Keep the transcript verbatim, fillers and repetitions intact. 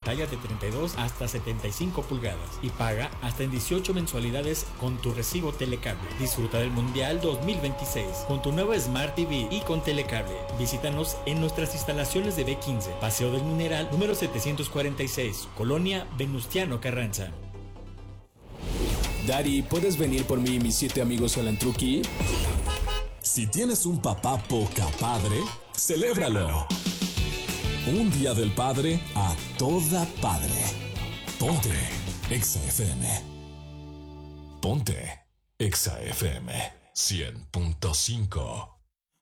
pantalla de treinta y dos hasta setenta y cinco pulgadas y paga hasta en dieciocho mensualidades con tu recibo Telecable. Disfruta del Mundial dos mil veintiséis con tu nuevo Smart T V y con Telecable. Visítanos en nuestras instalaciones de B quince, Paseo del Mineral, número setecientos cuarenta y seis, Colonia Venustiano Carranza. Daddy, ¿puedes venir por mí y mis siete amigos al Antruqui? Si tienes un papá poca padre, celébralo. Un día del padre a toda padre. Ponte Exa F M. Ponte Exa F M cien punto cinco.